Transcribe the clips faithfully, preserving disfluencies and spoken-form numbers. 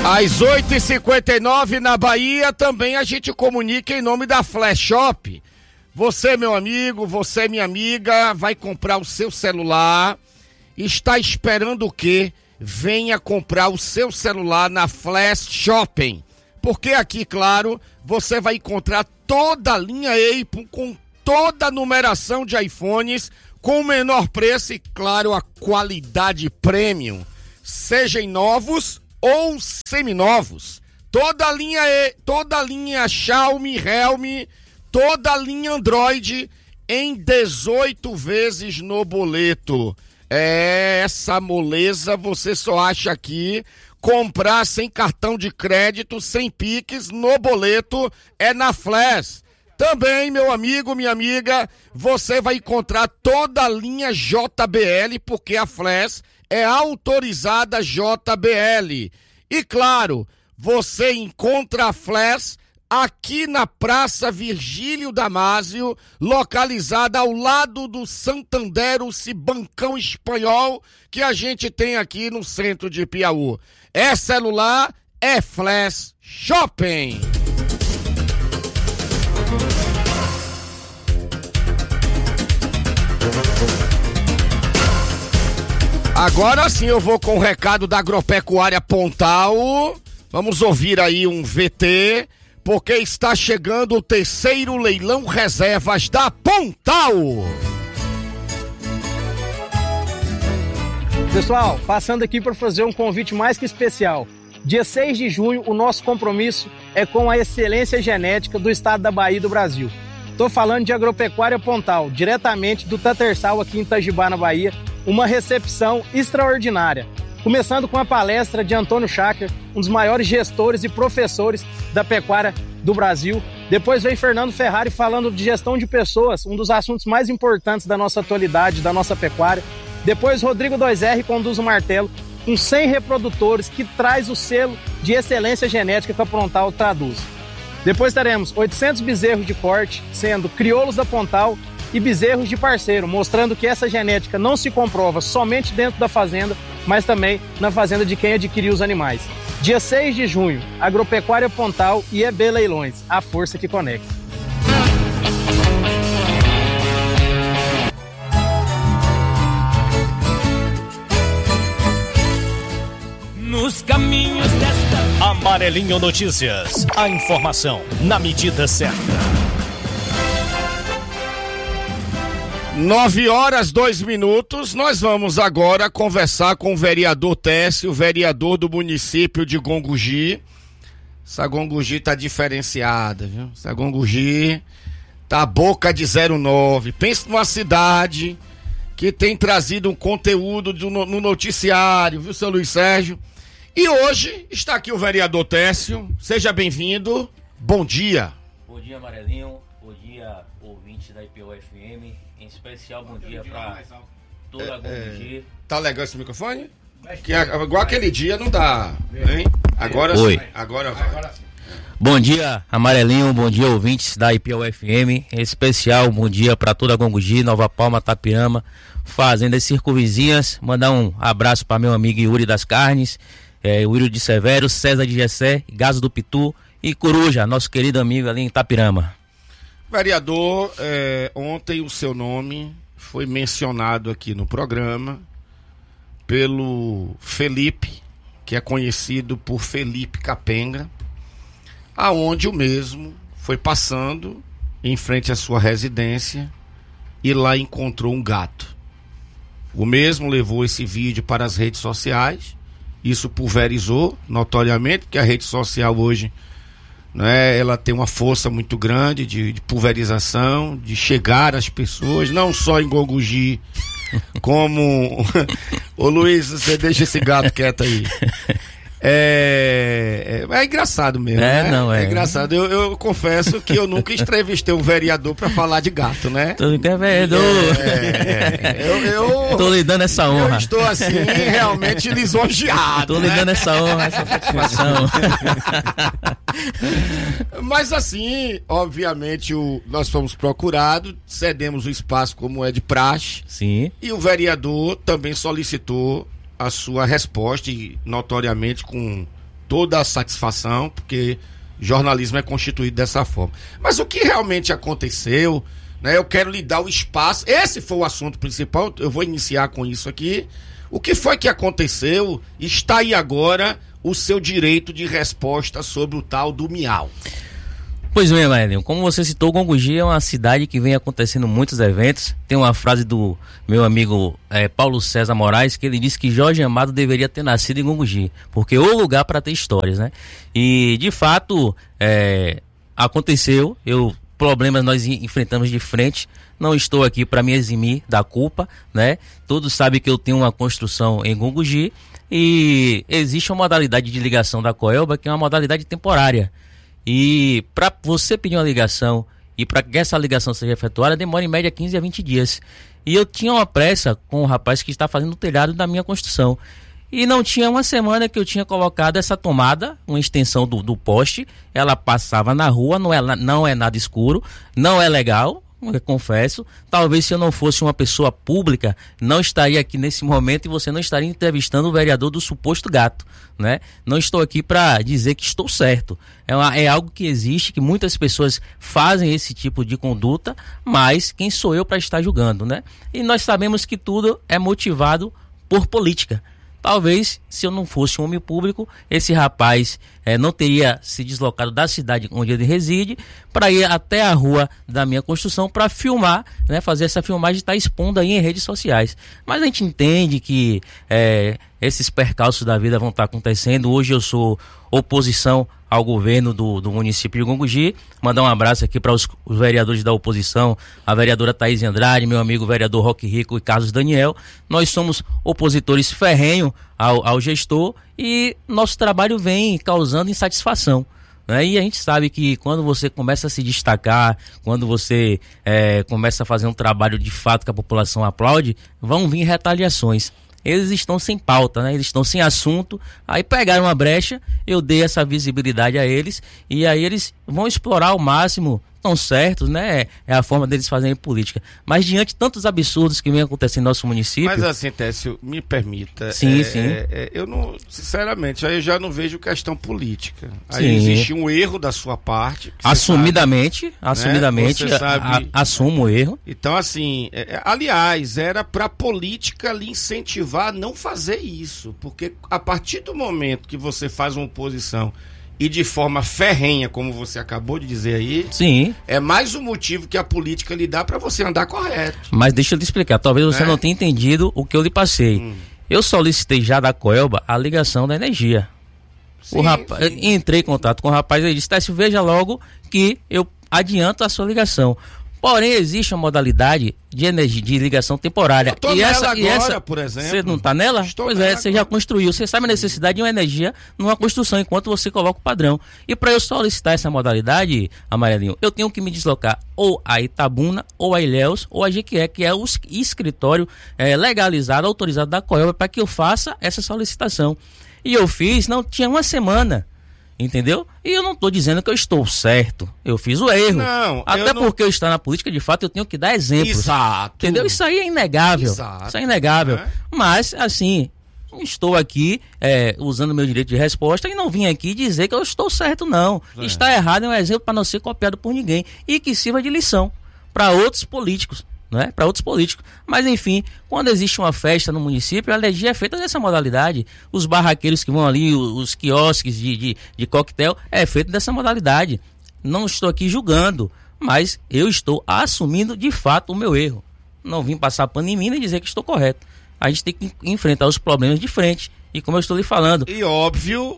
Às oito e cinquenta e nove na Bahia, também a gente comunica em nome da Flash Shop. Você, meu amigo, você, minha amiga, vai comprar o seu celular, está esperando o quê? Venha comprar o seu celular na Flash Shopping. Porque aqui, claro, você vai encontrar toda a linha Apple com toda a numeração de iPhones com o menor preço e, claro, a qualidade premium. Seja em novos ou seminovos, toda a linha, toda a linha Xiaomi, Realme, toda a linha Android em dezoito vezes no boleto. É, essa moleza você só acha aqui. Comprar sem cartão de crédito, sem Pix, no boleto, é na Flash. Também, meu amigo, minha amiga, você vai encontrar toda a linha J B L, porque a Flash é autorizada J B L. E claro, você encontra a Flash aqui na Praça Virgílio Damásio, localizada ao lado do Santander, esse bancão espanhol que a gente tem aqui no centro de Piauí. É celular, é Flash Shopping. Agora sim eu vou com o recado da Agropecuária Pontal. Vamos ouvir aí um V T, porque está chegando o terceiro leilão reservas da Pontal. Pessoal, passando aqui para fazer um convite mais que especial. Dia seis de junho, o nosso compromisso é com a excelência genética do estado da Bahia e do Brasil. Estou falando de Agropecuária Pontal, diretamente do Tatersal aqui em Itajibá, na Bahia. Uma recepção extraordinária. Começando com a palestra de Antônio Schacker, um dos maiores gestores e professores da pecuária do Brasil. Depois vem Fernando Ferrari falando de gestão de pessoas, um dos assuntos mais importantes da nossa atualidade, da nossa pecuária. Depois Rodrigo dois R conduz o martelo, com cem reprodutores, que traz o selo de excelência genética que a Pontal traduz. Depois teremos oitocentos bezerros de corte, sendo crioulos da Pontal e bezerros de parceiro, mostrando que essa genética não se comprova somente dentro da fazenda, mas também na fazenda de quem adquiriu os animais. Dia seis de junho, Agropecuária Pontal e E B Leilões, a força que conecta. Nos caminhos desta Amarelinho Notícias, a informação na medida certa. Nove horas, dois minutos, nós vamos agora conversar com o vereador Técio, vereador do município de Gongogi. Essa Gongogi tá diferenciada, viu? Essa Gongogi tá boca de zero nove. Pensa numa cidade que tem trazido um conteúdo do, no noticiário, viu, seu Luiz Sérgio? E hoje está aqui o vereador Técio. Seja bem-vindo. Bom dia. Bom dia, Amarelinho. Bom dia, ouvinte da I P O F M. Em especial, bom dia para toda a Gongogi. É, tá legal esse microfone? Que, igual aquele dia não dá, hein? Agora Oi. sim. Agora vai. Bom dia, Amarelinho. Bom dia, ouvintes da I P O F M. Em especial, bom dia para toda a Gongogi, Nova Palma, Tapirama, fazendas circunvizinhas. Mandar um abraço para meu amigo Yuri das Carnes, é, Yuri de Severo, César de Gessé, Gazo do Pitu e Coruja, nosso querido amigo ali em Tapirama. Vereador, é, ontem o seu nome foi mencionado aqui no programa pelo Felipe, que é conhecido por Felipe Capenga, aonde o mesmo foi passando em frente à sua residência e lá encontrou um gato. O mesmo levou esse vídeo para as redes sociais, isso pulverizou notoriamente, porque a rede social hoje, né, ela tem uma força muito grande de, de pulverização, de chegar às pessoas, não só em Gongogi, como... Ô Luiz, você deixa esse gato quieto aí. É, é, é engraçado mesmo, é, né? Não, é. É engraçado. Eu, eu confesso que eu nunca entrevistei um vereador pra falar de gato, né? Tudo que é vereador. É, é, eu, eu, Tô lhe dando essa honra. Eu estou assim, realmente lisonjeado. Tô lhe né? dando essa honra, essa satisfação. Mas assim, obviamente, o, nós fomos procurados, cedemos o espaço como é de praxe. Sim. E o vereador também solicitou a sua resposta e notoriamente com toda a satisfação, porque jornalismo é constituído dessa forma. Mas o que realmente aconteceu, né, eu quero lhe dar o espaço, esse foi o assunto principal, eu vou iniciar com isso aqui. O que foi que aconteceu? Está aí agora o seu direito de resposta sobre o tal do Miau. Pois bem, Marinho, como você citou, Gongogi é uma cidade que vem acontecendo muitos eventos. Tem uma frase do meu amigo é, Paulo César Moraes, que ele disse que Jorge Amado deveria ter nascido em Gongogi, porque é o lugar para ter histórias, né? E, de fato, é, aconteceu, eu, problemas nós enfrentamos de frente, não estou aqui para me eximir da culpa, né? Todos sabem que eu tenho uma construção em Gongogi e existe uma modalidade de ligação da Coelba que é uma modalidade temporária. E para você pedir uma ligação e para que essa ligação seja efetuada, demora em média quinze a vinte dias. E eu tinha uma pressa com o rapaz que está fazendo o telhado da minha construção. E não tinha uma semana que eu tinha colocado essa tomada, uma extensão do, do poste. Ela passava na rua, não é, não é nada escuro, não é legal. Eu confesso, talvez se eu não fosse uma pessoa pública, não estaria aqui nesse momento e você não estaria entrevistando o vereador do suposto gato, né? Não estou aqui para dizer que estou certo. É, uma, é algo que existe, que muitas pessoas fazem esse tipo de conduta, mas quem sou eu para estar julgando, né? E nós sabemos que tudo é motivado por política. Talvez, se eu não fosse um homem público, esse rapaz eh, não teria se deslocado da cidade onde ele reside para ir até a rua da minha construção para filmar, né, fazer essa filmagem e estar expondo aí em redes sociais. Mas a gente entende que eh, esses percalços da vida vão estar acontecendo. Hoje eu sou oposição ao governo do, do município de Gongogi. Mandar um abraço aqui para os, os vereadores da oposição, a vereadora Thaís Andrade, meu amigo vereador Roque Rico e Carlos Daniel. Nós somos opositores ferrenhos ao, ao gestor e nosso trabalho vem causando insatisfação, né? E a gente sabe que quando você começa a se destacar, quando você é, começa a fazer um trabalho de fato que a população aplaude, vão vir retaliações. Eles estão sem pauta, né? Eles estão sem assunto, aí pegaram uma brecha, eu dei essa visibilidade a eles, e aí eles vão explorar ao máximo, estão certos, né? É a forma deles fazerem política. Mas diante de tantos absurdos que vem acontecendo em nosso município... Mas assim, Técio, me permita. Sim, é, sim. É, é, eu não, sinceramente, aí eu já não vejo questão política. Aí Sim. existe um erro da sua parte. Assumidamente, sabe, assumidamente, né? sabe... a, a, assumo o erro. Então, assim, é, aliás, era pra política lhe incentivar a não fazer isso. Porque a partir do momento que você faz uma oposição e de forma ferrenha, como você acabou de dizer aí, sim, é mais um motivo que a política lhe dá para você andar correto. Mas deixa eu lhe explicar, talvez você é? não tenha entendido o que eu lhe passei. Hum. Eu solicitei já da Coelba a ligação da energia. Sim, o rapaz, entrei em contato com o rapaz e disse, Técio, veja logo que eu adianto a sua ligação. Porém, existe uma modalidade de energia, de ligação temporária. Eu tô e nela essa, agora, e essa, por exemplo. Você não está nela? Estou pois nela é, você agora. já construiu. Você sabe a necessidade de uma energia numa construção, enquanto você coloca o padrão. E para eu solicitar essa modalidade, Amarelinho, eu tenho que me deslocar ou a Itabuna, ou a Ilhéus, ou a Jequié, que é o escritório é, legalizado, autorizado da Coelba, para que eu faça essa solicitação. E eu fiz, não tinha uma semana. Entendeu? E eu não estou dizendo que eu estou certo. Eu fiz o erro. Não, Até eu não... porque eu estou na política, de fato, eu tenho que dar exemplos. Exato. Entendeu? Isso aí é inegável. Exato. Isso é inegável. É. Mas, assim, estou aqui é, usando meu direito de resposta e não vim aqui dizer que eu estou certo, não. É. Está errado é um exemplo para não ser copiado por ninguém. E que sirva de lição para outros políticos. Né? Para outros políticos. Mas enfim, quando existe uma festa no município, a energia é feita dessa modalidade. Os barraqueiros que vão ali, os, os quiosques de, de, de coquetel, é feito dessa modalidade. Não estou aqui julgando, mas eu estou assumindo de fato o meu erro. Não vim passar pano em mim nem dizer que estou correto. A gente tem que enfrentar os problemas de frente. E como eu estou lhe falando... E óbvio,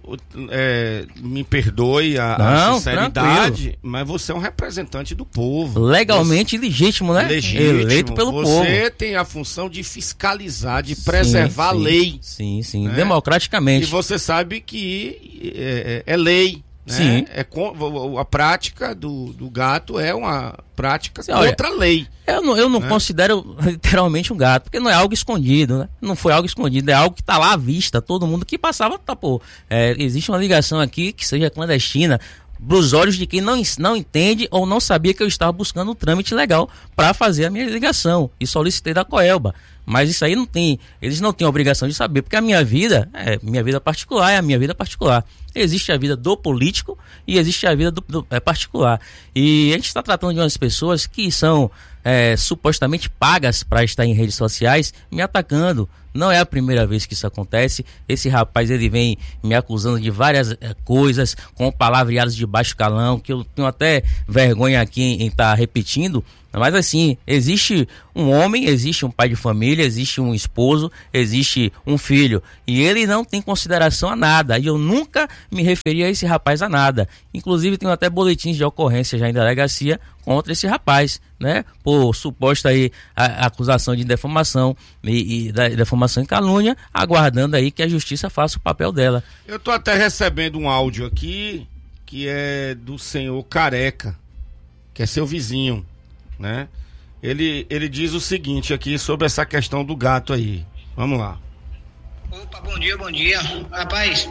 é, me perdoe a, Não, a sinceridade, tranquilo. mas você é um representante do povo. Legalmente você, legítimo, né? Legítimo. Eleito pelo você povo. Você tem a função de fiscalizar, de preservar sim, a lei. Sim, sim, né? Democraticamente. E você sabe que é, é, é lei. Né? Sim. É, a prática do, do gato é uma prática Sim, contra olha, a lei. Eu não, eu não né? considero literalmente um gato, porque não é algo escondido, né? Não foi algo escondido, é algo que está lá à vista, todo mundo que passava, tá, pô, é, existe uma ligação aqui que seja clandestina, pros olhos de quem não, não entende ou não sabia que eu estava buscando um trâmite legal para fazer a minha ligação, e solicitei da Coelba. Mas isso aí não tem, eles não têm a obrigação de saber, porque a minha vida, é minha vida particular, é a minha vida particular. Existe a vida do político e existe a vida do, do é, particular. E a gente está tratando de umas pessoas que são é, supostamente pagas para estar em redes sociais me atacando. Não é a primeira vez que isso acontece. Esse rapaz, ele vem me acusando de várias é, coisas, com palavreados de baixo calão, que eu tenho até vergonha aqui em estar tá repetindo. Mas assim, existe um homem, existe um pai de família, existe um esposo, existe um filho. E ele não tem consideração a nada. E eu nunca me referi a esse rapaz a nada. Inclusive, tenho até boletins de ocorrência já em delegacia contra esse rapaz, né? Por suposta aí a, a acusação de defamação e, e da defamação em calúnia, aguardando aí que a justiça faça o papel dela. Eu tô até recebendo um áudio aqui que é do senhor Careca, que é seu vizinho, né? Ele, ele diz o seguinte aqui sobre essa questão do gato aí. Vamos lá. Opa, bom dia, bom dia. Rapaz,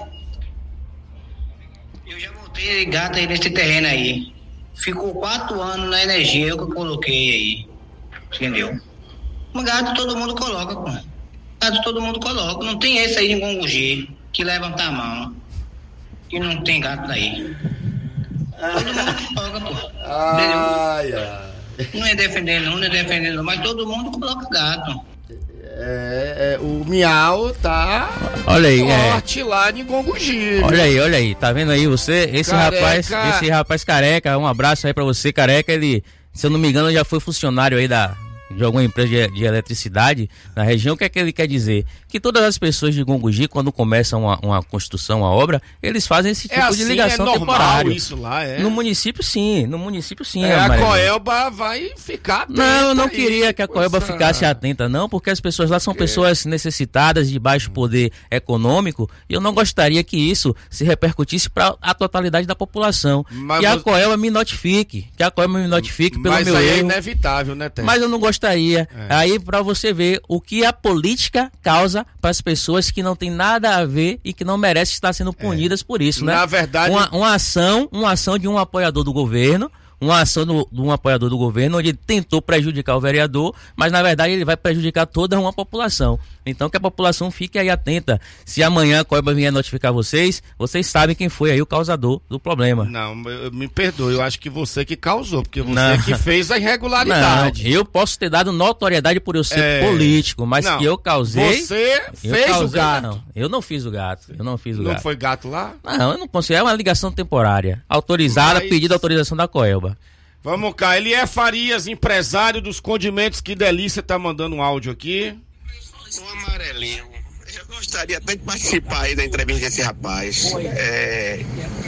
eu já botei gato aí nesse terreno aí. Ficou quatro anos na energia, eu que coloquei aí. Entendeu? Mas gato todo mundo coloca, pô. Gato todo mundo coloca. Não tem esse aí de Gongogi que levanta a mão. Que não tem gato daí. Todo mundo coloca, pô. Ai, ai. Não é defendendo, não é defendendo, mas todo mundo coloca gato. É, é, o miau tá olha aí, forte é. lá de Gongogi. Olha aí, olha aí, tá vendo aí você? Esse Careca. rapaz, esse rapaz Careca, um abraço aí pra você, Careca. Ele, se eu não me engano, já foi funcionário aí da, de alguma empresa de, de eletricidade na região. O que é que ele quer dizer? Que todas as pessoas de Gongogi, quando começam uma, uma construção, uma obra, eles fazem esse tipo é assim, de ligação é normal temporária. Isso lá, é. No município sim, no município sim. É, a Maria. Coelba vai ficar atenta. Não, eu não aí, queria que a Coelba poxa. ficasse atenta não, porque as pessoas lá são pessoas necessitadas de baixo poder econômico, e eu não gostaria que isso se repercutisse para a totalidade da população. Mas que a você... Coelba me notifique, que a Coelba me notifique pelo Mas meu aí erro. é inevitável, né, Tess? Mas eu não gostaria. É. Aí para você ver o que a política causa para as pessoas que não tem nada a ver e que não merecem estar sendo punidas é. por isso, né? Na verdade, uma, uma ação, uma ação de um apoiador do governo, uma ação do, de um apoiador do governo onde ele tentou prejudicar o vereador, mas na verdade ele vai prejudicar toda uma população. Então que a população fique aí atenta. Se amanhã a Coelba vier notificar vocês, vocês sabem quem foi aí o causador do problema. Não, me perdoe, eu acho que você que causou, porque você não. que fez a irregularidade. Não, eu posso ter dado notoriedade por eu ser é... político, mas não, que eu causei... Você fez causei, o gato. Não, eu não fiz o gato, eu não fiz o não gato. Foi gato lá? Não, eu não consigo, é uma ligação temporária, autorizada, mas... pedido autorização da Coelba. Vamos cá, ele é Farias, empresário dos condimentos, que delícia, tá mandando um áudio aqui. O Amarelinho, eu gostaria até de participar aí da entrevista desse rapaz. É...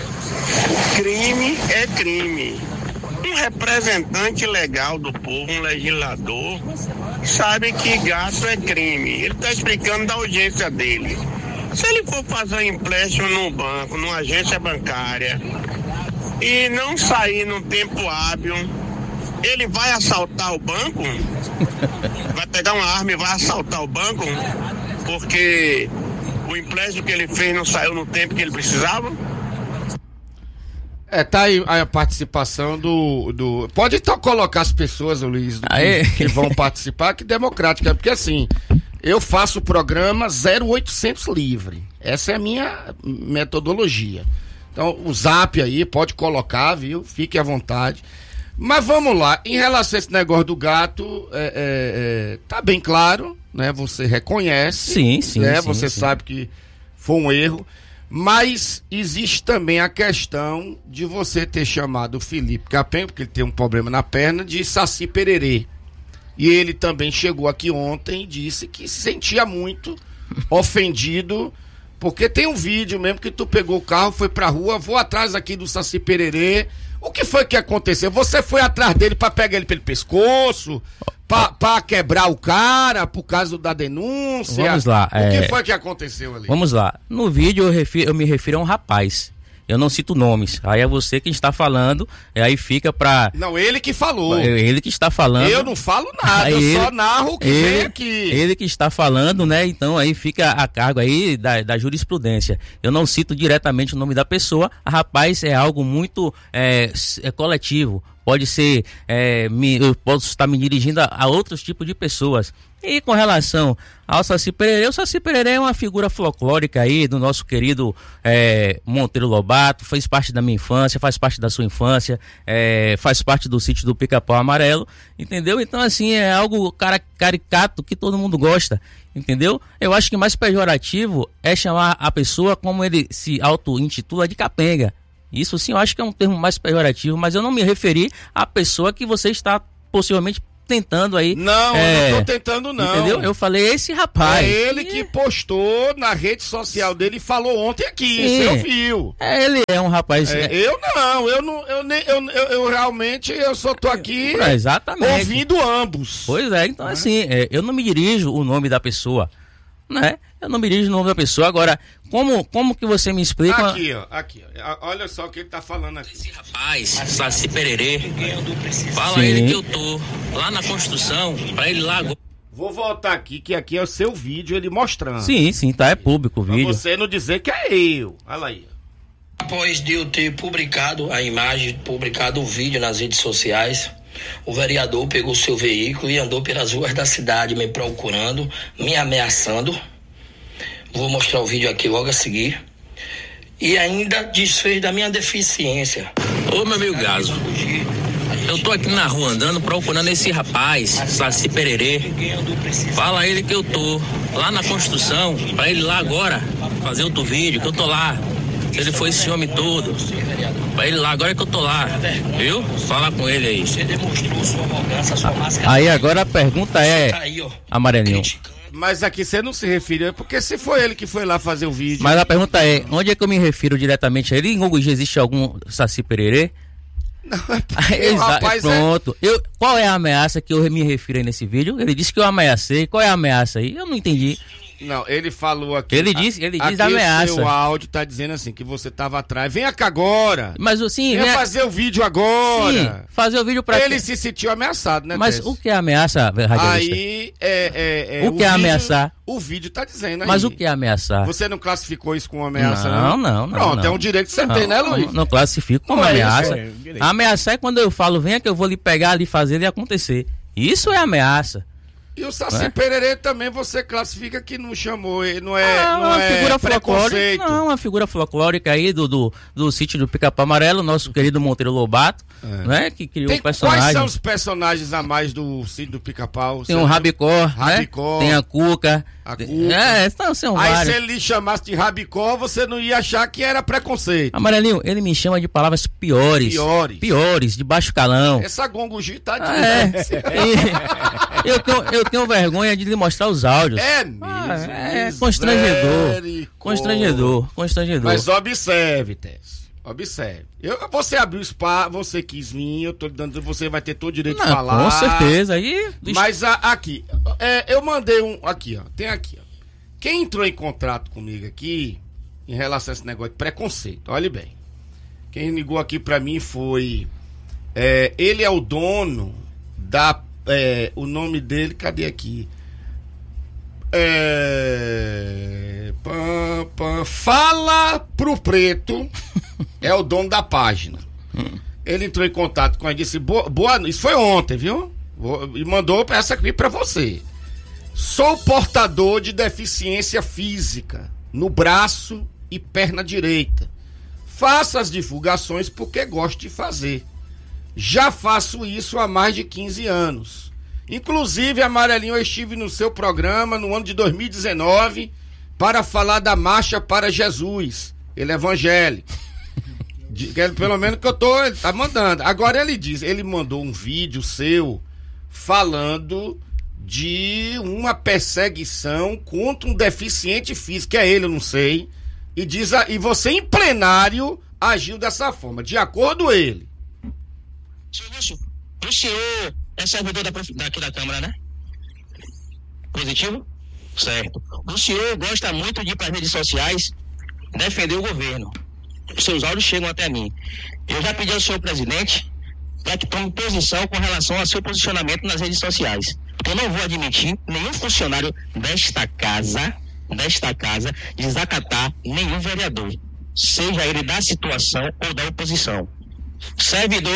Crime é crime. Um representante legal do povo, um legislador, sabe que gato é crime. Ele está explicando da audiência dele. Se ele for fazer um empréstimo num banco, numa agência bancária, e não sair no tempo hábil, ele vai assaltar o banco? Vai pegar uma arma e vai assaltar o banco? Porque o empréstimo que ele fez não saiu no tempo que ele precisava? É, tá aí a participação do... do... Pode então colocar as pessoas, Luiz, que, que vão participar, que democrática, porque assim, eu faço o programa zero oitocentos livre. Essa é a minha metodologia. Então, o zap aí, pode colocar, viu? Fique à vontade. Mas vamos lá, em relação a esse negócio do gato, é, é, é, tá bem claro, né? Você reconhece. Sim, sim, né? sim, Você sim. sabe que foi um erro. Mas existe também a questão de você ter chamado o Felipe Capenga, porque ele tem um problema na perna, de Saci Pererê. E ele também chegou aqui ontem e disse que se sentia muito ofendido, porque tem um vídeo mesmo que tu pegou o carro, foi pra rua, vou atrás aqui do Saci Pererê. O que foi que aconteceu? Você foi atrás dele pra pegar ele pelo pescoço, pra, pra quebrar o cara por causa da denúncia? Vamos lá. O é... que foi que aconteceu ali? Vamos lá. No vídeo eu, refiro, eu me refiro a um rapaz. Eu não cito nomes. Aí é você que está falando, e aí fica pra... Não, ele que falou. Ele que está falando. Eu não falo nada, eu ele, só narro o que ele, vem aqui. Ele que está falando, né? Então aí fica a cargo aí da, da jurisprudência. Eu não cito diretamente o nome da pessoa. Rapaz, é algo muito é, é coletivo. pode ser, é, me, eu posso estar me dirigindo a, a outros tipos de pessoas. E com relação ao Saci Pererê, o Saci Pererê é uma figura folclórica aí do nosso querido é, Monteiro Lobato, fez parte da minha infância, faz parte da sua infância, é, faz parte do sítio do Pica-Pau Amarelo, entendeu? Então assim, é algo cara, caricato que todo mundo gosta, entendeu? Eu acho que mais pejorativo é chamar a pessoa como ele se auto-intitula de capenga. Isso sim, eu acho que é um termo mais pejorativo, mas eu não me referi à pessoa que você está possivelmente tentando aí. Não, é, eu não tô tentando não. Entendeu? Eu falei esse rapaz. É ele que postou na rede social dele e falou ontem aqui, Sim. você ouviu. É, ele é um rapaz... É, eu não, eu não, eu, nem, eu, eu, eu realmente, eu só tô aqui é, exatamente. ouvindo ambos. Pois é, então é. assim, é, eu não me dirijo o nome da pessoa, né? Eu não me dirijo o nome da pessoa. Agora, como, como que você me explica... Aqui, ó, aqui, ó, olha só o que ele tá falando aqui. Esse rapaz, Saci Pererê, fala Sim. ele que eu tô lá na construção, pra ele lá agora. Vou voltar aqui, que aqui é o seu vídeo, ele mostrando. Sim, sim, tá, é público o pra vídeo. você não dizer que é eu. Olha aí. Após de eu ter publicado a imagem, publicado o vídeo nas redes sociais, o vereador pegou seu veículo e andou pelas ruas da cidade me procurando, me ameaçando. Vou mostrar o vídeo aqui logo a seguir. E ainda desfez da minha deficiência. Ô, meu amigo Gaso, eu tô aqui na rua andando procurando esse rapaz, Saci Pererê. Fala ele que eu tô lá na construção, pra ele lá agora fazer outro vídeo, que eu tô lá. Ele foi esse homem todo. Pra ele lá, agora que eu tô lá. Viu? Fala com ele aí. Você demonstrou sua arrogância, sua máscara. Aí agora a pergunta é, Amarelinho, Mas aqui você não se refere, porque se foi ele que foi lá fazer o vídeo. mas a pergunta é, onde é que eu me refiro diretamente a ele? Em Gongogi existe algum Saci Pererê? Não, é porque o Exa- rapaz Pronto. Eu, qual é a ameaça que eu me refiro aí nesse vídeo? Ele disse que eu ameacei. Qual é a ameaça aí? Eu não entendi. é... Não, ele falou aqui... Ele disse, ele aqui diz a ameaça. o seu áudio tá dizendo assim, que você tava atrás. Venha cá agora. Mas assim, Venha vem a- fazer o vídeo agora. Sim, fazer o vídeo pra Ele quê? se sentiu ameaçado, né, Mas Tess? o que é ameaça, radialista? Aí, é... é, é O que é vídeo- ameaçar? O vídeo tá dizendo aí. Mas o que é ameaçar? Você não classificou isso como ameaça, Não, não, não. Pronto, não. é um direito que você Não, tem, né, não, Luiz? Não classifico como Não é ameaça. isso, é direito. Ameaçar é quando eu falo, venha que eu vou lhe pegar ali, fazer e acontecer. Isso é ameaça. E o Saci É? Pererê também você classifica que não chamou, ele não é, Ah, não uma é figura folclórica. preconceito. Não, uma figura folclórica aí do, do, do sítio do Pica-Pau Amarelo, nosso querido Monteiro Lobato, né? Que criou Tem, o personagem. quais são os personagens a mais do sítio do Pica-Pau? Tem Você o viu? Rabicó, Rabicó. né? Tem a Cuca. A Cuca. É, são, são Aí vários. se ele lhe chamasse de Rabicó, você não ia achar que era preconceito. Amarelinho, ele me chama de palavras piores. Piores. Piores, de baixo calão. Essa Gongogi tá de... É. E eu, tenho, eu tenho vergonha de lhe mostrar os áudios. É mesmo. Ah, é constrangedor. Misericórdia. Constrangedor, constrangedor. Mas observe, Tess. Observe. Eu, você abriu espaço, você quis vir, eu tô dando, você vai ter todo o direito Não, de falar. com certeza. Aí, Mas a- aqui, é, eu mandei um. Aqui, ó. Tem aqui, ó. Quem entrou em contrato comigo aqui, em relação a esse negócio de preconceito, olhe bem. Quem ligou aqui pra mim foi. É, ele é o dono da. É, o nome dele, cadê aqui? É, pá, pá, Fala pro Preto. É o dono da página. Ele entrou em contato com ele e disse: boa, boa, isso foi ontem, viu? Vou- E mandou essa aqui pra você. Sou portador de deficiência física no braço e perna direita. Faço as divulgações porque gosto de fazer. Já faço isso há mais de quinze anos. Inclusive, Amarelinho, eu estive no seu programa no ano de dois mil e dezenove para falar da Marcha para Jesus. Ele é evangélico. De- que ele, pelo menos que eu tô, ele tá mandando. Agora ele diz, ele mandou um vídeo seu falando de uma perseguição contra um deficiente físico, que é ele, eu não sei. E diz, a- e você em plenário agiu dessa forma, de acordo ele. Senhor Lúcio, o senhor é servidor da, prof- daqui da Câmara, né? Positivo? Certo. O senhor gosta muito de ir para as redes sociais defender o governo. Os seus áudios chegam até mim. Eu já pedi ao senhor presidente para que tome posição com relação ao seu posicionamento nas redes sociais. Eu não vou admitir nenhum funcionário desta casa, desta casa, desacatar nenhum vereador, seja ele da situação ou da oposição. Servidor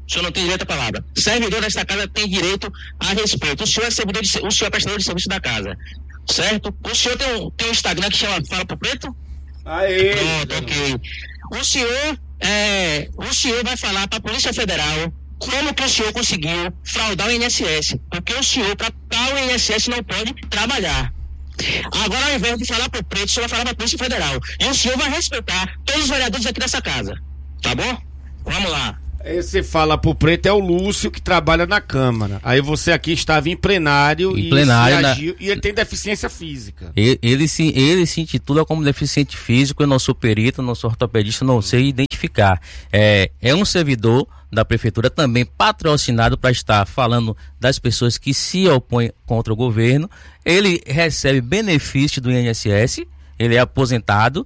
O senhor não tem direito à palavra. Servidor desta casa tem direito a respeito. O senhor é servidor de, o senhor é prestador de serviço da casa, certo? O senhor tem um, tem um Instagram que chama Fala Pro Preto? Aê! Pronto, ok. O senhor, é, o senhor vai falar para a Polícia Federal como que o senhor conseguiu fraudar o I N S S. Porque o senhor, para tal o I N S S, não pode trabalhar. Agora, ao invés de falar pro preto, o senhor vai falar para a Polícia Federal. E o senhor vai respeitar todos os vereadores aqui dessa casa. Tá bom? Vamos lá. Esse Fala Pro Preto é o Lúcio, que trabalha na Câmara. Aí você aqui estava em plenário, Em e, plenário, se na- agiu, e ele tem deficiência física. Ele, ele, se, ele se intitula como deficiente físico, eu não sou perito, não sou ortopedista, não sei identificar. É, é um servidor da prefeitura também patrocinado para estar falando das pessoas que se opõem contra o governo. Ele recebe benefício do I N S S, ele é aposentado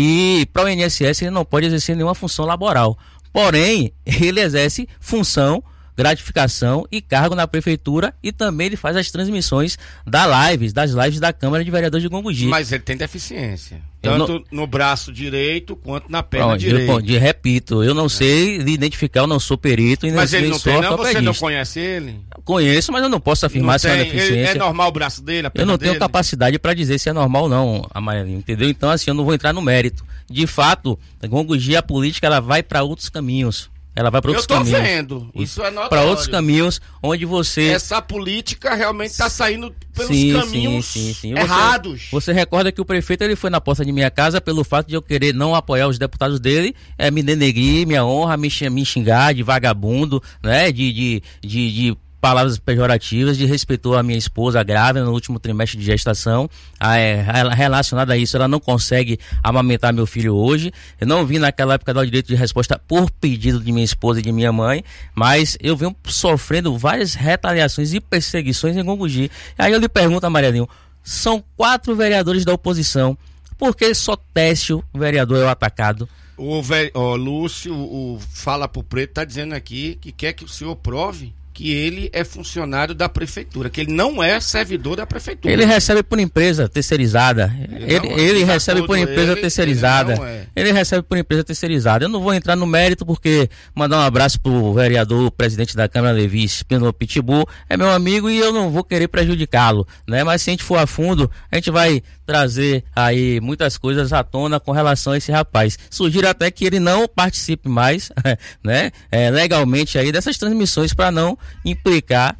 e para o I N S S ele não pode exercer nenhuma função laboral. Porém, ele exerce função, gratificação e cargo na prefeitura e também ele faz as transmissões da lives, das lives da Câmara de Vereadores de Gongugi. Mas ele tem deficiência. Eu Tanto não- no braço direito quanto na perna Pronto, direita. eu, de, repito, eu não sei identificar, eu não sou perito e Mas nem ele não sou tem, não? Você não ortopedista. conhece ele? Conheço, mas eu não posso afirmar Não se é uma tem? Ele- deficiência. é normal o braço dele, a Eu perna não tenho dele? capacidade para dizer se é normal ou não, Amarelinho, entendeu? Então, assim, eu não vou entrar no mérito. De fato, Gongugi, a política, ela vai para outros caminhos. Ela vai para outros Eu tô caminhos. vendo, isso é notório. Para outros caminhos, onde você... Essa política realmente está saindo pelos Sim, caminhos sim, sim, sim. Você- errados. Você, recorda que o prefeito ele foi na porta de minha casa pelo fato de eu querer não apoiar os deputados dele, é, me denegrir, minha honra, me, xing- me xingar de vagabundo, né? De, de, de, de palavras pejorativas, de respeitou a minha esposa grávida no último trimestre de gestação. Ah, é, ela- relacionada a isso, ela não consegue amamentar meu filho hoje. Eu não vim naquela época dar o direito de resposta por pedido de minha esposa e de minha mãe, mas eu venho sofrendo várias retaliações e perseguições em Gongugi. Aí eu lhe pergunto, Amarelinho, são quatro vereadores da oposição, por que só Técio, vereador, é o atacado? O ve- ó, Lúcio, o Fala Pro Preto, tá dizendo aqui que quer que o senhor prove que ele é funcionário da prefeitura, que ele não é servidor da prefeitura. Ele recebe por empresa terceirizada. Ele Ele, não é. ele De recebe acordo por com empresa ele, terceirizada. ele não é. Ele recebe por empresa terceirizada. Eu não vou entrar no mérito porque mandar um abraço pro vereador, presidente da Câmara, Levi Espino Pitbull, é meu amigo e eu não vou querer prejudicá-lo, né? Mas se a gente for a fundo, a gente vai trazer aí muitas coisas à tona com relação a esse rapaz. Sugiro até que ele não participe mais, né? É, legalmente aí dessas transmissões para não implicar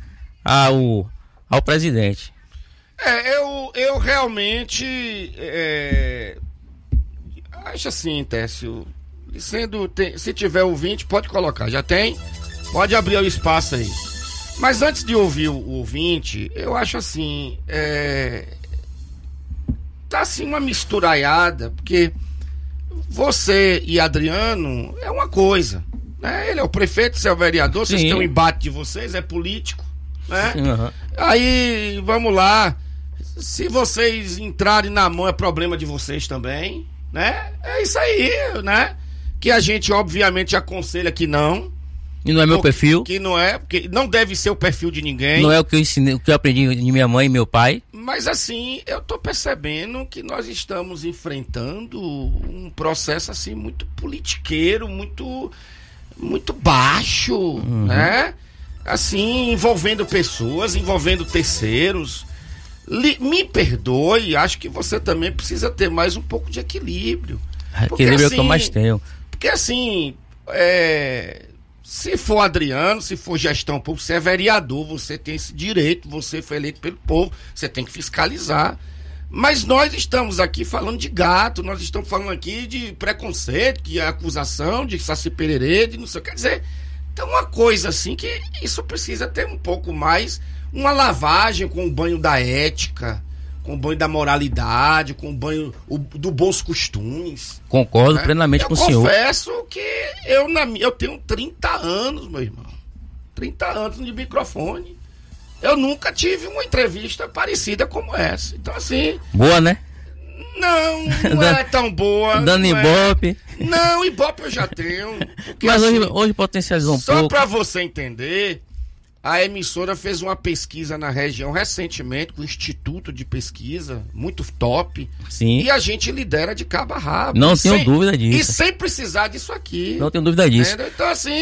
ao, ao presidente. É, eu, eu realmente é, acho assim, Técio, sendo, tem- se tiver ouvinte, pode colocar, já tem? Pode abrir o espaço aí. Mas antes de ouvir o, o ouvinte, eu acho assim, é, tá assim uma misturaiada, porque você e Adriano é uma coisa, né? Ele é o prefeito, você é o vereador, vocês Sim. têm um embate de vocês, é político, né? Uhum. Aí, vamos lá. Se vocês entrarem na mão, é problema de vocês também, né? É isso aí, né? Que a gente, obviamente, aconselha que não. E não é meu Porque- perfil, Que não é, porque não deve ser o perfil de ninguém. não é o que eu ensinei, o que eu aprendi de minha mãe e meu pai. Mas assim, eu tô percebendo que nós estamos enfrentando um processo assim muito politiqueiro, muito muito baixo, Uhum. né? Assim, envolvendo pessoas, envolvendo terceiros. Li- me perdoe, acho que você também precisa ter mais um pouco de equilíbrio. Porque, Equilíbrio é o que eu assim, mais tenho. Porque assim, é, se for Adriano, se for gestão pública, você é vereador, você tem esse direito, você foi eleito pelo povo, você tem que fiscalizar. Mas nós estamos aqui falando de gato, nós estamos falando aqui de preconceito, de acusação, de saci pererê, de não sei o que. Quer dizer, tem uma coisa assim que isso precisa ter um pouco mais, uma lavagem com o banho da ética, com o banho da moralidade, com o banho o- do bons costumes. Concordo né? plenamente eu com o senhor. confesso que eu, na, mi- eu tenho trinta anos, meu irmão. trinta anos de microfone. Eu nunca tive uma entrevista parecida como essa. Então, assim, Boa, né? não, não é tão boa. Dando não é. ibope. Não, ibope eu já tenho. Porque, Mas assim, hoje, hoje potencializou um só pouco. pra você entender, a emissora fez uma pesquisa na região recentemente com o Instituto de Pesquisa, muito top. Sim. E a gente lidera de cabo a rabo. Não E tenho sem- dúvida E disso. sem precisar disso aqui. Não tenho dúvida disso. Entendeu? Então, assim,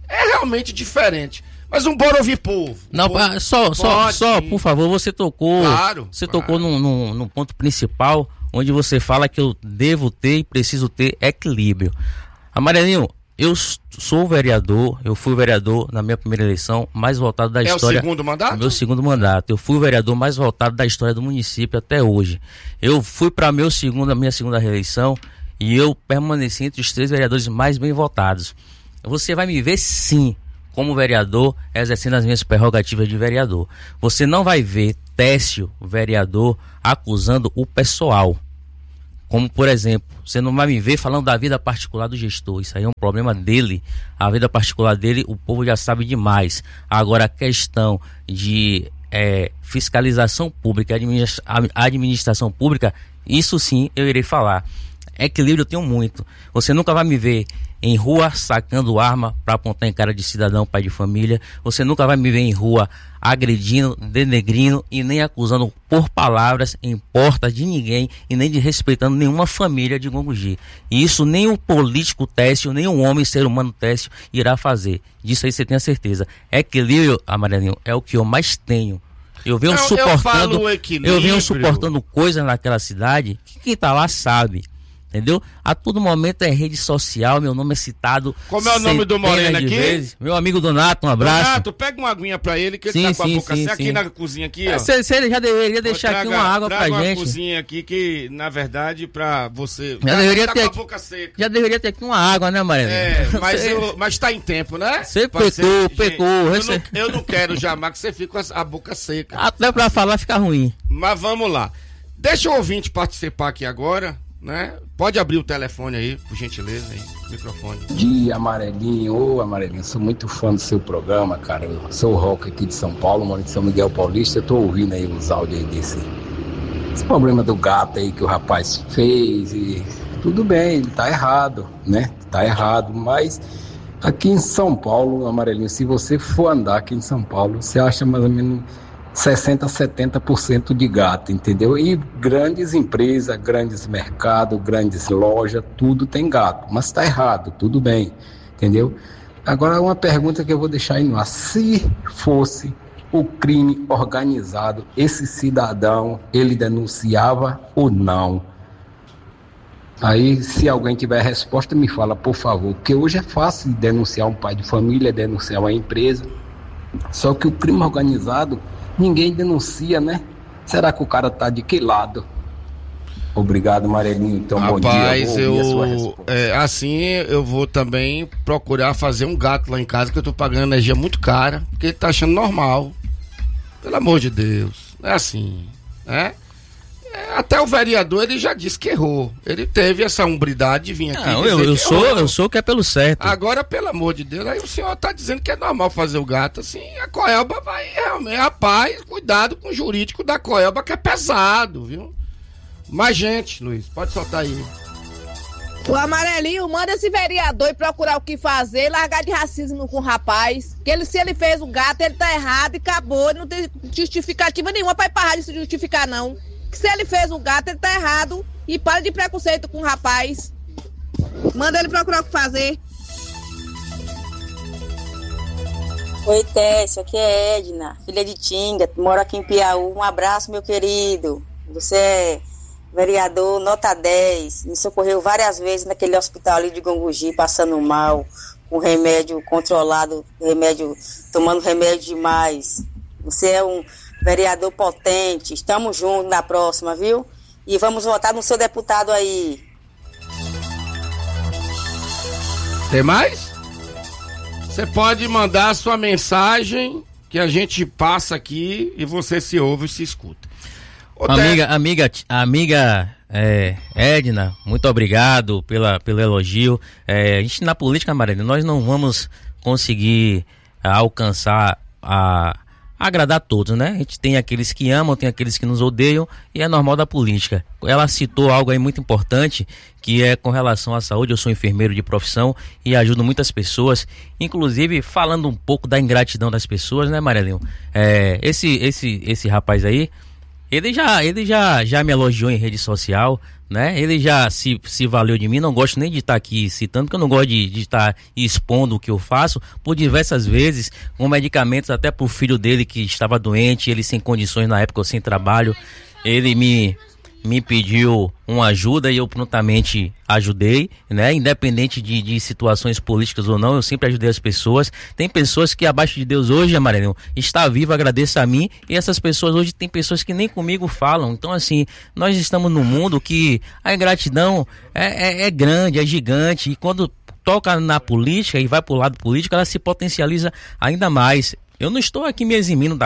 É realmente diferente. Mas um bora ouvir povo. Não, povo só, só, só, por favor, você tocou. Claro, você claro. tocou num, num, num ponto principal, onde você fala que eu devo ter e preciso ter equilíbrio. Amarelinho, eu sou vereador, eu fui vereador na minha primeira eleição, mais votado da é história. É o segundo mandato? Meu segundo mandato. Eu fui o vereador mais votado da história do município até hoje. Eu fui para meu segundo, a minha segunda reeleição e eu permaneci entre os três vereadores mais bem votados. Você vai me ver sim como vereador, exercendo as minhas prerrogativas de vereador. Você não vai ver Técio, vereador, acusando o pessoal. Como, por exemplo, você não vai me ver falando da vida particular do gestor. Isso aí é um problema dele. A vida particular dele, o povo já sabe demais. Agora, a questão de é, fiscalização pública, administra- administração pública, isso sim eu irei falar. Equilíbrio eu tenho muito. Você nunca vai me ver em rua sacando arma para apontar em cara de cidadão, pai de família. Você nunca vai me ver em rua agredindo, denegrindo e nem acusando por palavras em porta de ninguém e nem desrespeitando nenhuma família de Gongogi. E isso nem o político Técio, nem o homem ser humano Técio irá fazer. Disso aí você tem a certeza. Equilíbrio, Amarelinho, é o que eu mais tenho. Eu venho Não, suportando, eu, eu venho suportando coisas naquela cidade que quem tá lá sabe. Entendeu? A todo momento é rede social, meu nome é citado. Como é o nome do Moreno aqui? Vezes. Meu amigo Donato, um abraço. Donato, pega uma aguinha pra ele, que ele sim, tá com sim, a boca sim, seca sim. aqui na cozinha aqui, ó. Você, você já deveria deixar traga, aqui uma água pra uma gente. uma cozinha aqui que, na verdade, pra você... Já tá, deveria tá ter com a aqui, boca seca. Já deveria ter aqui uma água, né, Mariana? É, mas, você, eu, mas tá em tempo, né? Você Pode pecou, ser, pecou. Eu, Você... não, eu não quero jamais que você fique com a, a boca seca. Até pra falar fica ruim. Mas vamos lá. Deixa o ouvinte participar aqui agora, né? Pode abrir o telefone aí, por gentileza, aí, microfone. Bom dia, Amarelinho. Ô, Amarelinho, sou muito fã do seu programa, cara. Eu sou o Rock aqui de São Paulo, moro em São Miguel Paulista. Eu tô ouvindo aí os áudios aí desse esse problema do gato aí que o rapaz fez e tudo bem, ele tá errado, né? Tá errado, mas aqui em São Paulo, Amarelinho, se você for andar aqui em São Paulo, você acha mais ou menos sessenta, setenta por cento de gato, entendeu? E grandes empresas, grandes mercados, grandes lojas, tudo tem gato. Mas tá errado, tudo bem, entendeu? Agora uma pergunta que eu vou deixar aí no ar. Se fosse o crime organizado, esse cidadão, ele denunciava ou não? Aí, se alguém tiver resposta, me fala, por favor. Porque hoje é fácil denunciar um pai de família, denunciar uma empresa. Só que o crime organizado, ninguém denuncia, né? Será que o cara tá de que lado? Obrigado, Amarelinho. Então, Rapaz, bom dia. Vou eu, ouvir a sua resposta. é, assim, eu vou também procurar fazer um gato lá em casa, que eu tô pagando energia muito cara, porque ele tá achando normal. Pelo amor de Deus. Não é assim, né? É, até o vereador, ele já disse que errou. Ele teve essa umbridade de vir aqui. Não, dizer eu, eu que sou, errou. eu sou que é pelo certo. Agora, pelo amor de Deus, aí o senhor tá dizendo que é normal fazer o gato assim, a Coelba vai realmente, rapaz, cuidado com o jurídico da Coelba, que é pesado, viu? Mais gente, Luiz, pode soltar aí. O Amarelinho manda esse vereador ir procurar o que fazer, largar de racismo com o rapaz, que ele, se ele fez o gato, ele tá errado e acabou, não tem justificativa nenhuma pra ir parar de se justificar, não. Que se ele fez o gato, ele tá errado e para de preconceito com o rapaz. Manda ele procurar o que fazer. Oi, Técio, aqui é Edna, filha de Tinga, moro aqui em Piauí. Um abraço, meu querido. Você é vereador nota dez, me socorreu várias vezes naquele hospital ali de Gongogi, passando mal, com remédio controlado, remédio, tomando remédio demais. Você é um vereador potente, estamos juntos na próxima, viu? E vamos votar no seu deputado aí. Tem mais? Você pode mandar a sua mensagem que a gente passa aqui e você se ouve e se escuta. Ô, Amiga, Té... amiga, amiga é, Edna, muito obrigado pela, pelo elogio. É, a gente na política, Marília, nós não vamos conseguir a, alcançar a agradar a todos, né? A gente tem aqueles que amam, tem aqueles que nos odeiam e é normal da política. Ela citou algo aí muito importante, que é com relação à saúde. Eu sou enfermeiro de profissão e ajudo muitas pessoas, inclusive falando um pouco da ingratidão das pessoas, né, Marelinho? É, esse, esse, esse rapaz aí, Ele já, ele já, já me elogiou em rede social, né? Ele já se, se valeu de mim. Não gosto nem de estar aqui citando, porque eu não gosto de, de estar expondo o que eu faço, por diversas vezes, com medicamentos até pro filho dele que estava doente, ele sem condições na época, eu sem trabalho. Ele me... me pediu uma ajuda e eu prontamente ajudei, né? Independente de, de situações políticas ou não, eu sempre ajudei as pessoas. Tem pessoas que abaixo de Deus hoje, Amarelinho, está vivo, agradeça a mim, e essas pessoas hoje tem pessoas que nem comigo falam. Então, assim, nós estamos num mundo que a ingratidão é, é, é grande, é gigante, e quando toca na política e vai pro lado político, ela se potencializa ainda mais. Eu não estou aqui me eximindo da